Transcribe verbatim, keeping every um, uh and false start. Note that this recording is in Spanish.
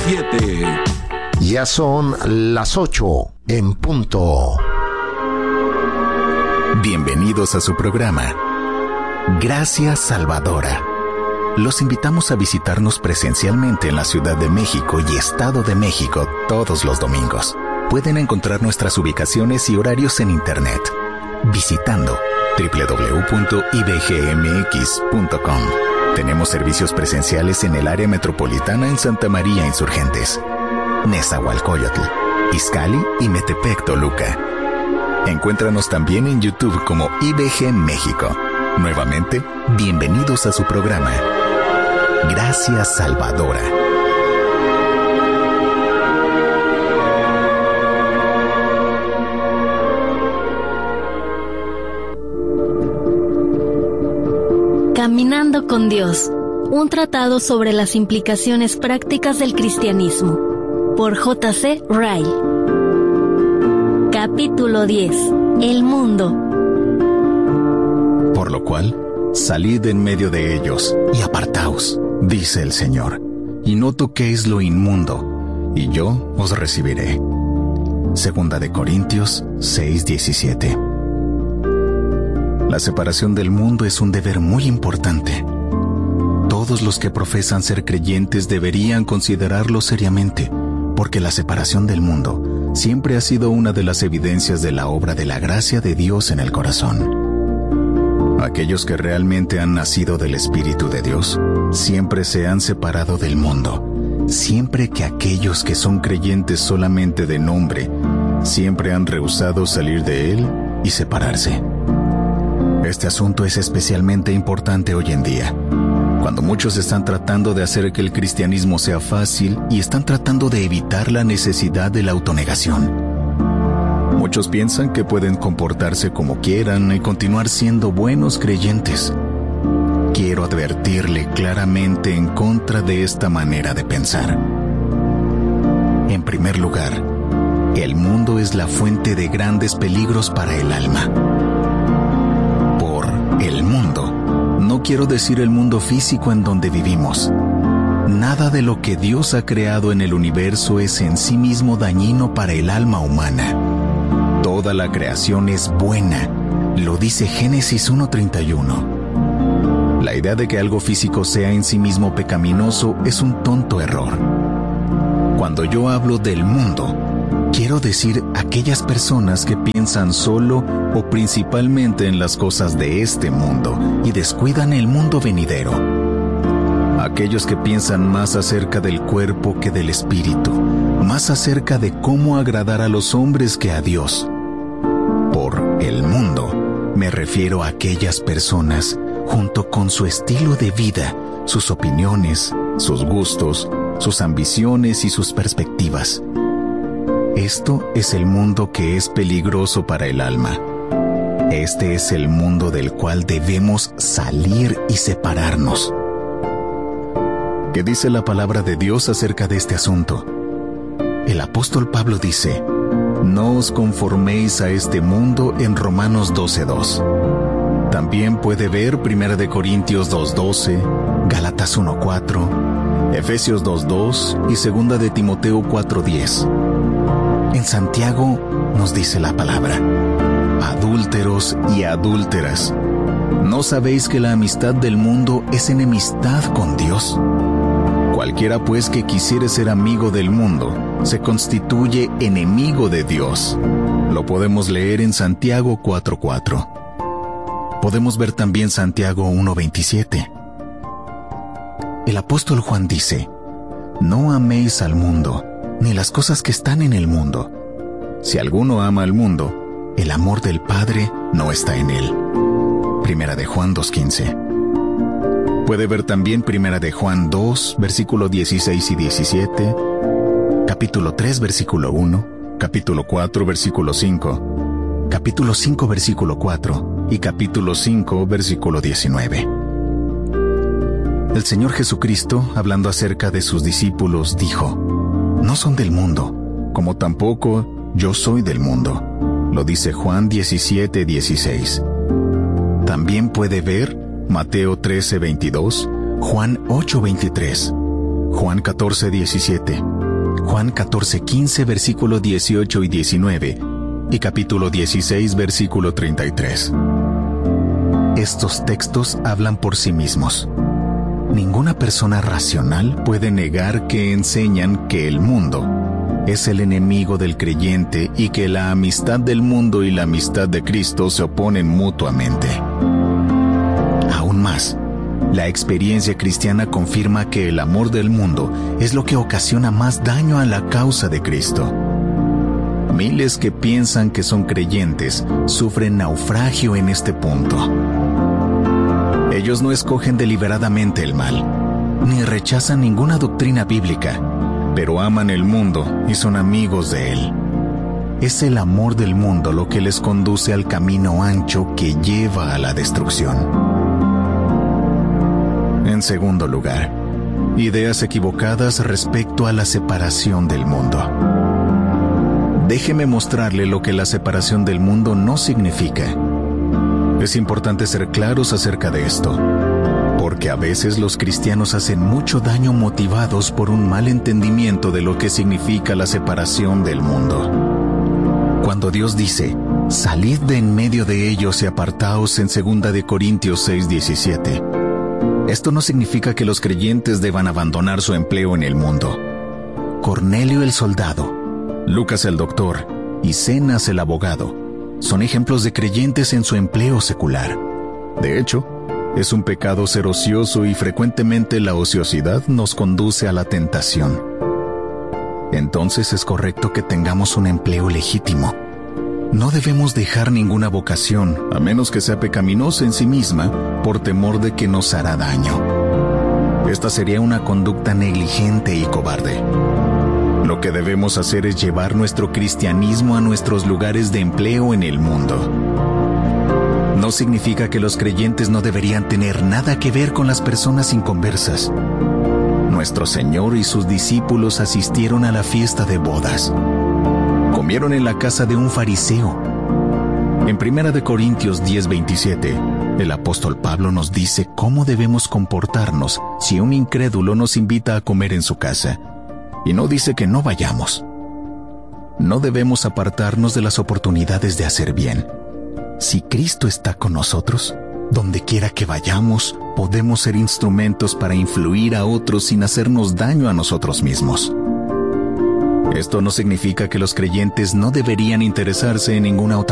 siete. Ya son las ocho en punto. Bienvenidos a su programa Gracia Salvadora. Los invitamos a visitarnos presencialmente en la Ciudad de México y Estado de México todos los domingos. Pueden encontrar nuestras ubicaciones y horarios en internet visitando doble u doble u doble u punto i b g m x punto com. Tenemos servicios presenciales en el área metropolitana en Santa María Insurgentes, Nezahualcóyotl, Izcalli y Metepec, Toluca. Encuéntranos también en YouTube como I B G México. Nuevamente, bienvenidos a su programa Gracia Salvadora. Caminando con Dios, un tratado sobre las implicaciones prácticas del cristianismo, por J C Ryle. Capítulo diez. El mundo. Por lo cual, salid en medio de ellos y apartaos, dice el Señor, y no toquéis lo inmundo, y yo os recibiré. Segunda de Corintios seis diecisiete. La separación del mundo es un deber muy importante. Todos los que profesan ser creyentes deberían considerarlo seriamente, porque la separación del mundo siempre ha sido una de las evidencias de la obra de la gracia de Dios en el corazón. Aquellos que realmente han nacido del Espíritu de Dios siempre se han separado del mundo, siempre que aquellos que son creyentes solamente de nombre siempre han rehusado salir de él y separarse. Este asunto es especialmente importante hoy en día, cuando muchos están tratando de hacer que el cristianismo sea fácil y están tratando de evitar la necesidad de la autonegación. Muchos piensan que pueden comportarse como quieran y continuar siendo buenos creyentes. Quiero advertirle claramente en contra de esta manera de pensar. En primer lugar, el mundo es la fuente de grandes peligros para el alma. El mundo, no quiero decir el mundo físico en donde vivimos. Nada de lo que Dios ha creado en el universo es en sí mismo dañino para el alma humana. Toda la creación es buena, lo dice Génesis uno treinta y uno. La idea de que algo físico sea en sí mismo pecaminoso es un tonto error. Cuando yo hablo del mundo, quiero decir aquellas personas que piensan solo o principalmente en las cosas de este mundo y descuidan el mundo venidero. Aquellos que piensan más acerca del cuerpo que del espíritu, más acerca de cómo agradar a los hombres que a Dios. Por el mundo, me refiero a aquellas personas junto con su estilo de vida, sus opiniones, sus gustos, sus ambiciones y sus perspectivas. Esto es el mundo que es peligroso para el alma. Este es el mundo del cual debemos salir y separarnos. ¿Qué dice la palabra de Dios acerca de este asunto? El apóstol Pablo dice: no os conforméis a este mundo en Romanos doce dos. También puede ver primera de Corintios dos doce, Gálatas uno cuatro, Efesios dos dos y segunda de Timoteo cuatro diez. En Santiago nos dice la palabra: adúlteros y adúlteras, ¿no sabéis que la amistad del mundo es enemistad con Dios? Cualquiera pues que quisiere ser amigo del mundo, se constituye enemigo de Dios. Lo podemos leer en Santiago cuatro cuatro. Podemos ver también Santiago uno veintisiete. El apóstol Juan dice: no améis al mundo, ni las cosas que están en el mundo. Si alguno ama al mundo, el amor del Padre no está en él. Primera de Juan dos quince. Puede ver también Primera de Juan dos, versículo dieciséis y diecisiete, capítulo tres, versículo uno, capítulo cuatro, versículo cinco, capítulo cinco, versículo cuatro y capítulo cinco, versículo diecinueve. El Señor Jesucristo, hablando acerca de sus discípulos, dijo: no son del mundo, como tampoco yo soy del mundo. Lo dice Juan diecisiete dieciséis. También puede ver Mateo trece veintidós, Juan ocho veintitrés, Juan catorce, diecisiete, Juan catorce, quince, versículo dieciocho y diecinueve, y capítulo dieciséis, versículo treinta y tres. Estos textos hablan por sí mismos. Ninguna persona racional puede negar que enseñan que el mundo es el enemigo del creyente y que la amistad del mundo y la amistad de Cristo se oponen mutuamente. Aún más, la experiencia cristiana confirma que el amor del mundo es lo que ocasiona más daño a la causa de Cristo. Miles que piensan que son creyentes sufren naufragio en este punto. Ellos no escogen deliberadamente el mal, ni rechazan ninguna doctrina bíblica, pero aman el mundo y son amigos de él. Es el amor del mundo lo que les conduce al camino ancho que lleva a la destrucción. En segundo lugar, ideas equivocadas respecto a la separación del mundo. Déjeme mostrarle lo que la separación del mundo no significa. Es importante ser claros acerca de esto, porque a veces los cristianos hacen mucho daño motivados por un mal entendimiento de lo que significa la separación del mundo. Cuando Dios dice, salid de en medio de ellos y apartaos en segunda de Corintios seis, diecisiete, esto no significa que los creyentes deban abandonar su empleo en el mundo. Cornelio el soldado, Lucas el doctor y Zenas el abogado son ejemplos de creyentes en su empleo secular. De hecho, es un pecado ser ocioso y frecuentemente la ociosidad nos conduce a la tentación. Entonces es correcto que tengamos un empleo legítimo. No debemos dejar ninguna vocación, a menos que sea pecaminosa en sí misma, por temor de que nos hará daño. Esta sería una conducta negligente y cobarde. Lo que debemos hacer es llevar nuestro cristianismo a nuestros lugares de empleo en el mundo. No significa que los creyentes no deberían tener nada que ver con las personas inconversas. Nuestro Señor y sus discípulos asistieron a la fiesta de bodas. Comieron en la casa de un fariseo. En primera de Corintios diez, veintisiete, el apóstol Pablo nos dice cómo debemos comportarnos si un incrédulo nos invita a comer en su casa. Y no dice que no vayamos. No debemos apartarnos de las oportunidades de hacer bien. Si Cristo está con nosotros, donde quiera que vayamos, podemos ser instrumentos para influir a otros sin hacernos daño a nosotros mismos. Esto no significa que los creyentes no deberían interesarse en ninguna otra